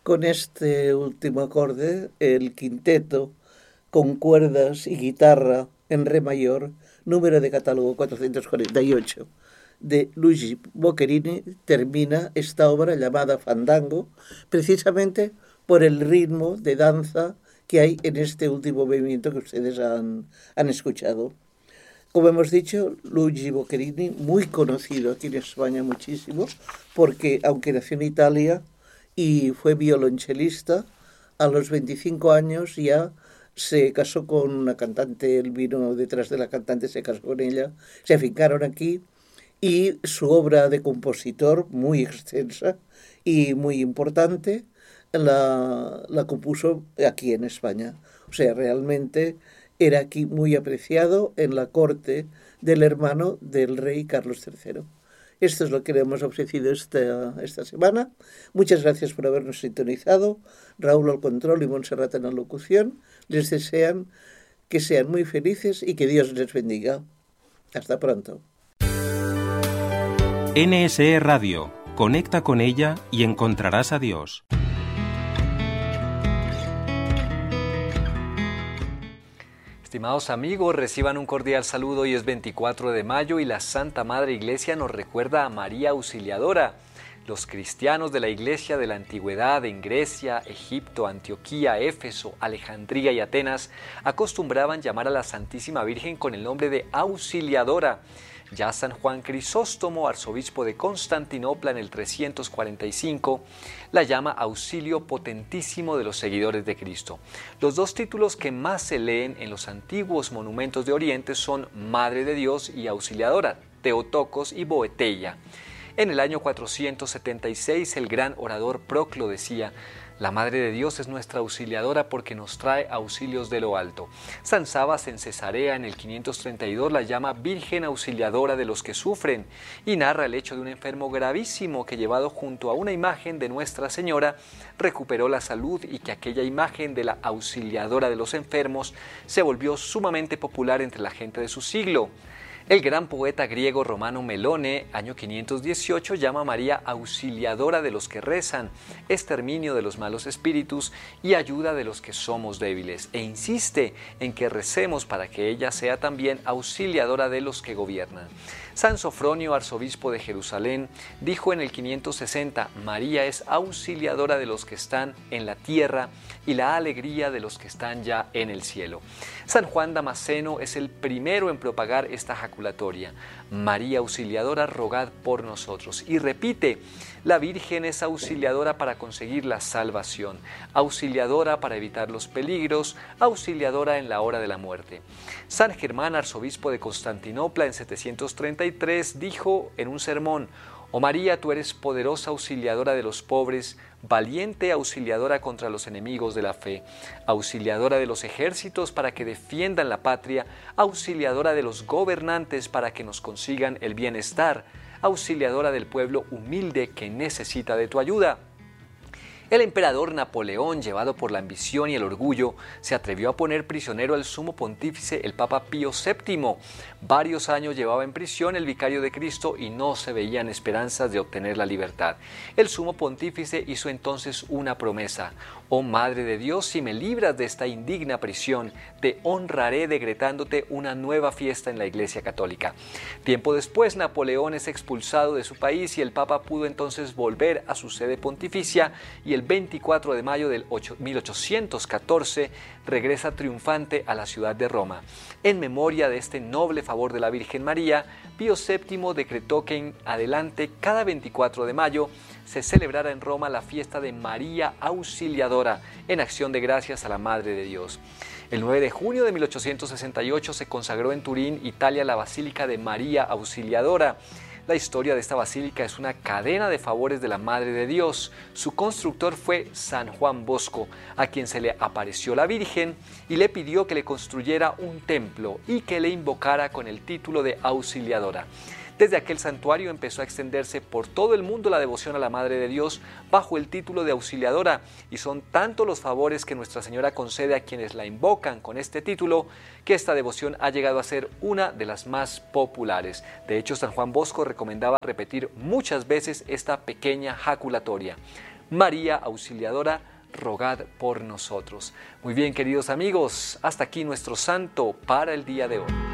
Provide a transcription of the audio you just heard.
con este último acorde, el quinteto con cuerdas y guitarra en re mayor, número de catálogo 448, de Luigi Boccherini, termina esta obra llamada Fandango, precisamente por el ritmo de danza que hay en este último movimiento que ustedes han escuchado. Como hemos dicho, Luigi Boccherini, muy conocido aquí en España muchísimo, porque aunque nació en Italia y fue violonchelista, a los 25 años ya se casó con una cantante, él vino detrás de la cantante, se casó con ella, se afincaron aquí y su obra de compositor, muy extensa y muy importante, la compuso aquí en España. O sea, realmente era aquí muy apreciado en la corte del hermano del rey Carlos III. Esto es lo que le hemos ofrecido esta semana. Muchas gracias por habernos sintonizado. Raúl al control y Montserrat en la locución. Les desean que sean muy felices y que Dios les bendiga. Hasta pronto. NSE Radio. Conecta con ella y encontrarás a Dios. Estimados amigos, reciban un cordial saludo. Hoy es 24 de mayo y la Santa Madre Iglesia nos recuerda a María Auxiliadora. Los cristianos de la Iglesia de la Antigüedad en Grecia, Egipto, Antioquía, Éfeso, Alejandría y Atenas acostumbraban llamar a la Santísima Virgen con el nombre de Auxiliadora. Ya San Juan Crisóstomo, arzobispo de Constantinopla en el 345, la llama Auxilio Potentísimo de los seguidores de Cristo. Los dos títulos que más se leen en los antiguos monumentos de Oriente son Madre de Dios y Auxiliadora, Theotokos y Boeteia. En el año 476 el gran orador Proclo decía: la Madre de Dios es nuestra auxiliadora porque nos trae auxilios de lo alto. San Sabas en Cesarea en el 532 la llama Virgen Auxiliadora de los que sufren y narra el hecho de un enfermo gravísimo que, llevado junto a una imagen de Nuestra Señora, recuperó la salud, y que aquella imagen de la auxiliadora de los enfermos se volvió sumamente popular entre la gente de su siglo. El gran poeta griego Romano Melone, año 518, llama a María auxiliadora de los que rezan, exterminio de los malos espíritus y ayuda de los que somos débiles, e insiste en que recemos para que ella sea también auxiliadora de los que gobiernan. San Sofronio, arzobispo de Jerusalén, dijo en el 560, María es auxiliadora de los que están en la tierra y la alegría de los que están ya en el cielo. San Juan Damasceno es el primero en propagar esta jaculatoria: María Auxiliadora, rogad por nosotros. Y repite: la Virgen es auxiliadora para conseguir la salvación, auxiliadora para evitar los peligros, auxiliadora en la hora de la muerte. San Germán, arzobispo de Constantinopla, en 733, dijo en un sermón: Oh María, tú eres poderosa auxiliadora de los pobres, valiente auxiliadora contra los enemigos de la fe, auxiliadora de los ejércitos para que defiendan la patria, auxiliadora de los gobernantes para que nos consigan el bienestar, auxiliadora del pueblo humilde que necesita de tu ayuda. El emperador Napoleón, llevado por la ambición y el orgullo, se atrevió a poner prisionero al sumo pontífice, el Papa Pío VII. Varios años llevaba en prisión el vicario de Cristo y no se veían esperanzas de obtener la libertad. El sumo pontífice hizo entonces una promesa: oh Madre de Dios, si me libras de esta indigna prisión, te honraré decretándote una nueva fiesta en la Iglesia Católica. Tiempo después, Napoleón es expulsado de su país y el Papa pudo entonces volver a su sede pontificia, y el 24 de mayo del 1814 regresa triunfante a la ciudad de Roma. En memoria de este noble favor de la Virgen María, Pío VII decretó que en adelante, cada 24 de mayo, se celebrara en Roma la fiesta de María Auxiliadora, en acción de gracias a la Madre de Dios. El 9 de junio de 1868 se consagró en Turín, Italia, la Basílica de María Auxiliadora. La historia de esta basílica es una cadena de favores de la Madre de Dios. Su constructor fue San Juan Bosco, a quien se le apareció la Virgen y le pidió que le construyera un templo y que le invocara con el título de Auxiliadora. Desde aquel santuario empezó a extenderse por todo el mundo la devoción a la Madre de Dios bajo el título de Auxiliadora, y son tantos los favores que Nuestra Señora concede a quienes la invocan con este título que esta devoción ha llegado a ser una de las más populares. De hecho, San Juan Bosco recomendaba repetir muchas veces esta pequeña jaculatoria: María Auxiliadora, rogad por nosotros. Muy bien, queridos amigos, hasta aquí nuestro santo para el día de hoy.